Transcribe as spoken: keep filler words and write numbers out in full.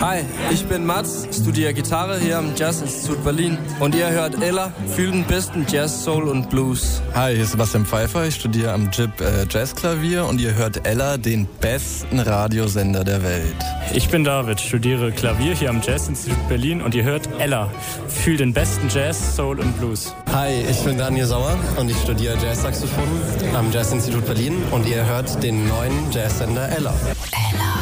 Hi, ich bin Mats, studiere Gitarre hier am Jazz-Institut Berlin und ihr hört Ella, fühlt den besten Jazz, Soul und Blues. Hi, hier ist Sebastian Pfeiffer, ich studiere am J I B äh, Jazzklavier und ihr hört Ella, den besten Radiosender der Welt. Ich bin David, studiere Klavier hier am Jazz-Institut Berlin und ihr hört Ella, fühlt den besten Jazz, Soul und Blues. Hi, ich bin Daniel Sauer und ich studiere Jazz-Saxophon am Jazz-Institut Berlin und ihr hört den neuen Jazzsender Ella. Ella.